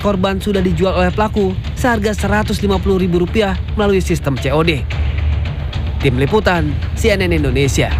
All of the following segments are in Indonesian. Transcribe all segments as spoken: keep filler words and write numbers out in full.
korban sudah dijual oleh pelaku seharga seratus lima puluh ribu rupiah melalui sistem C O D. Tim Liputan C N N Indonesia.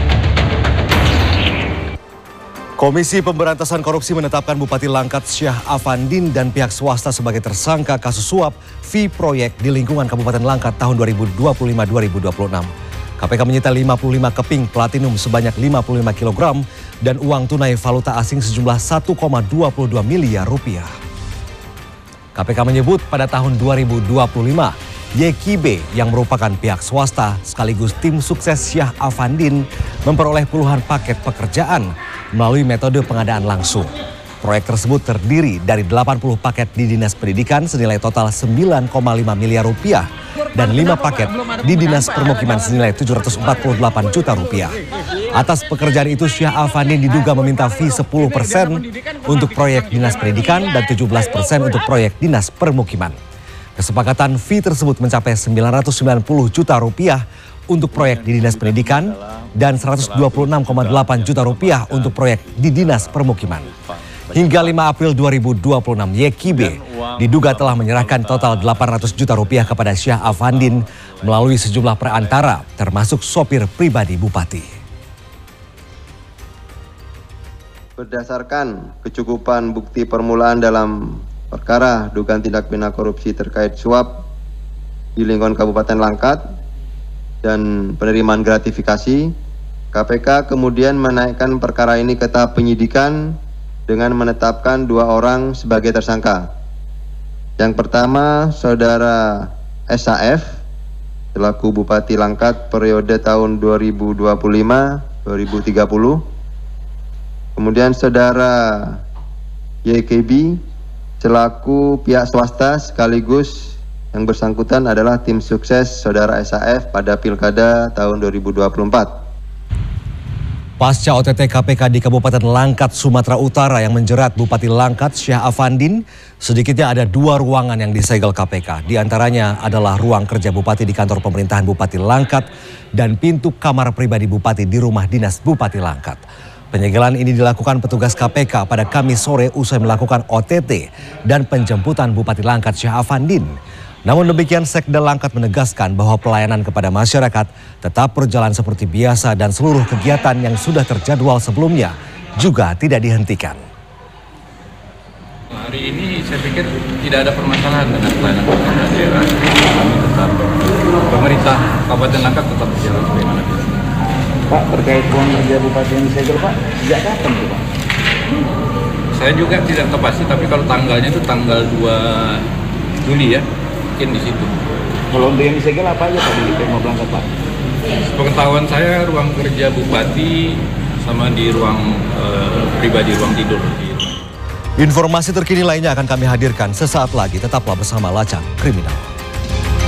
Komisi Pemberantasan Korupsi menetapkan Bupati Langkat Syah Afandin dan pihak swasta sebagai tersangka kasus suap fee proyek di lingkungan Kabupaten Langkat tahun dua ribu dua puluh lima dua ribu dua puluh enam. K P K menyita lima puluh lima keping platinum sebanyak lima puluh lima kilogram dan uang tunai valuta asing sejumlah satu koma dua dua miliar rupiah. K P K menyebut pada tahun dua ribu dua puluh lima, Y K B yang merupakan pihak swasta sekaligus tim sukses Syah Afandin memperoleh puluhan paket pekerjaan melalui metode pengadaan langsung. Proyek tersebut terdiri dari delapan puluh paket di Dinas Pendidikan senilai total sembilan koma lima miliar rupiah dan lima paket di Dinas Permukiman senilai tujuh ratus empat puluh delapan juta rupiah. Atas pekerjaan itu Syah Afandin diduga meminta fee sepuluh persen untuk proyek Dinas Pendidikan dan tujuh belas persen untuk proyek Dinas Permukiman. Kesepakatan fee tersebut mencapai sembilan ratus sembilan puluh juta rupiah untuk proyek di Dinas Pendidikan dan seratus dua puluh enam koma delapan juta rupiah untuk proyek di Dinas Permukiman. Hingga lima April dua ribu dua puluh enam, Y K B diduga telah menyerahkan total delapan ratus juta rupiah kepada Syah Afandin melalui sejumlah perantara, termasuk sopir pribadi Bupati. Berdasarkan kecukupan bukti permulaan dalam perkara dugaan tindak pidana korupsi terkait suap di lingkungan Kabupaten Langkat dan penerimaan gratifikasi, K P K kemudian menaikkan perkara ini ke tahap penyidikan dengan menetapkan dua orang sebagai tersangka. Yang pertama, Saudara S A F selaku Bupati Langkat periode tahun dua ribu dua puluh lima sampai dua ribu tiga puluh. Kemudian Saudara Y K B selaku pihak swasta sekaligus yang bersangkutan adalah tim sukses Saudara S A F pada Pilkada tahun dua ribu dua puluh empat. Pasca O T T K P K di Kabupaten Langkat, Sumatera Utara yang menjerat Bupati Langkat Syah Afandin, sedikitnya ada dua ruangan yang disegel K P K. Di antaranya adalah ruang kerja Bupati di kantor pemerintahan Bupati Langkat dan pintu kamar pribadi Bupati di rumah dinas Bupati Langkat. Penyegelan ini dilakukan petugas K P K pada Kamis sore usai melakukan O T T dan penjemputan Bupati Langkat Syah Afandin. Namun demikian, Sekda Langkat menegaskan bahwa pelayanan kepada masyarakat tetap berjalan seperti biasa dan seluruh kegiatan yang sudah terjadwal sebelumnya juga tidak dihentikan. Hari ini saya pikir tidak ada permasalahan dengan pelayanan pemerintah daerah. Kami tetap, pemerintah Kabupaten Langkat tetap berjalan sebagaimana biasa. Pak, terkait ruang kerja Bupati yang disegel, Pak, sejak kapan itu, Pak? Saya juga tidak tahu pasti, tapi kalau tanggalnya itu tanggal dua Juli ya, mungkin di situ. Kalau untuk yang disegel apa aja Pak di Pemda Langkat, Pak? Pengetahuan saya ruang kerja Bupati sama di ruang eh, pribadi, ruang tidur. Informasi terkini lainnya akan kami hadirkan sesaat lagi. Tetaplah bersama Lacak Kriminal.